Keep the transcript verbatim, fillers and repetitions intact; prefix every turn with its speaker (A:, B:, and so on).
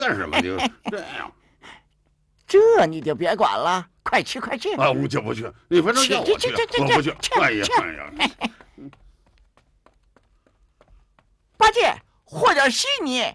A: 干什么就这样？
B: 这你就别管了，快去快去！
A: 啊，不去不去，你反正叫我去，我不去。哎呀哎呀！
B: 八戒，和点稀泥。